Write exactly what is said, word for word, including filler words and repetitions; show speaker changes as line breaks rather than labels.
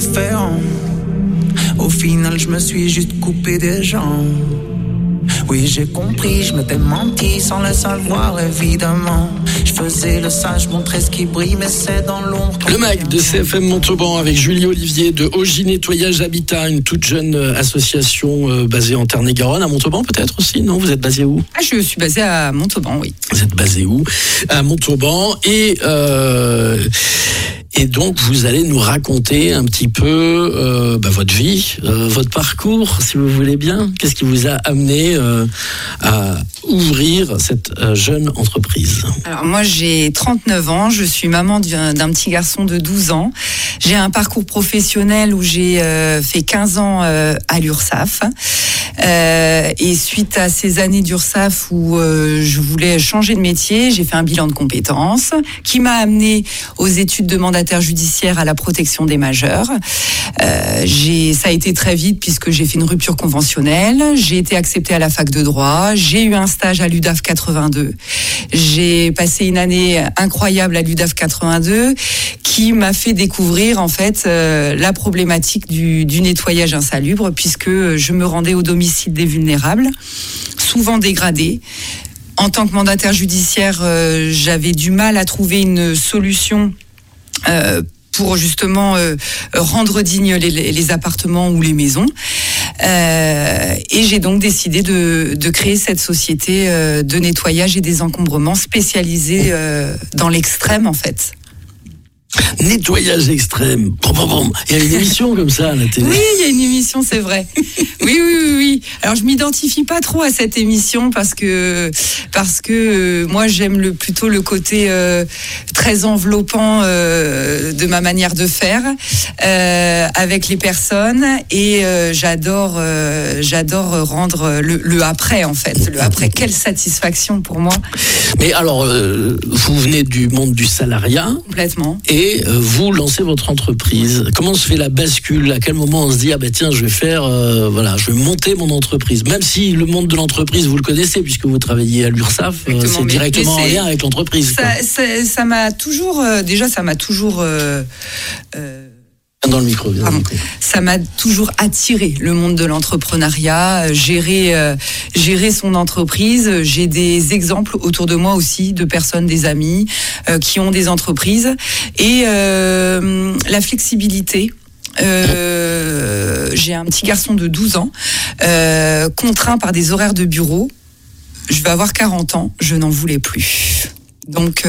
différent. Au final, je me suis juste coupé des jambes. Oui, j'ai compris, je m'étais menti sans le savoir, évidemment. Je faisais le sage, montrer ce qui brille, mais c'est dans l'ombre.
Le Mag de C F M Montauban avec Julie Olivier de Ogi Nettoyage Habitat, une toute jeune association euh, basée en Tarn-et-Garonne, à Montauban peut-être aussi, non? Vous êtes basé où?
Ah, je suis basée à Montauban, oui.
Vous êtes basé où? À Montauban. Et... Euh, Et donc, vous allez nous raconter un petit peu euh, bah, votre vie, euh, votre parcours, si vous voulez bien. Qu'est-ce qui vous a amené euh, à ouvrir cette euh, jeune entreprise?
Alors moi, j'ai trente-neuf ans, je suis maman d'un, d'un petit garçon de douze ans. J'ai un parcours professionnel où j'ai euh, fait quinze ans euh, à l'URSSAF. Euh, et suite à ces années d'URSSAF où euh, je voulais changer de métier, j'ai fait un bilan de compétences qui m'a amené aux études de mandataire judiciaire à la protection des majeurs. Euh, j'ai, ça a été très vite puisque j'ai fait une rupture conventionnelle. J'ai été acceptée à la fac de droit. J'ai eu un stage à l'U D A F quatre-vingt-deux. J'ai passé une année incroyable à l'U D A F quatre-vingt-deux qui m'a fait découvrir en fait euh, la problématique du, du nettoyage insalubre puisque je me rendais au domicile des vulnérables, souvent dégradés. En tant que mandataire judiciaire, euh, j'avais du mal à trouver une solution euh, pour justement euh, rendre dignes les, les appartements ou les maisons. Euh, et j'ai donc décidé de, de créer cette société euh, de nettoyage et désencombrement spécialisée euh, dans l'extrême en fait.
Nettoyage extrême. Il y a une émission comme ça à la télé.
Oui, il y a une émission, c'est vrai. Oui, oui, oui, oui. Alors, je m'identifie pas trop à cette émission parce que parce que euh, moi, j'aime le plutôt le côté euh, très enveloppant euh, de ma manière de faire euh, avec les personnes et euh, j'adore euh, j'adore rendre le, le après en fait. Le après, quelle satisfaction pour moi.
Mais alors, euh, vous venez du monde du salariat.
Complètement.
Et Et vous lancez votre entreprise. Comment se fait la bascule? À quel moment on se dit ah ben tiens je vais faire euh, voilà je vais monter mon entreprise, même si le monde de l'entreprise vous le connaissez puisque vous travaillez à l'URSSAF, euh, c'est directement en lien avec l'entreprise.
Ça, ça, ça m'a toujours euh, déjà ça m'a toujours euh, euh,
dans le micro, bien dans le micro.
Ça m'a toujours attiré le monde de l'entrepreneuriat, gérer euh, gérer son entreprise. J'ai des exemples autour de moi aussi de personnes, des amis euh, qui ont des entreprises et euh, la flexibilité. Euh, j'ai un petit garçon de douze ans, euh, contraint par des horaires de bureau. Je vais avoir quarante ans, je n'en voulais plus. Donc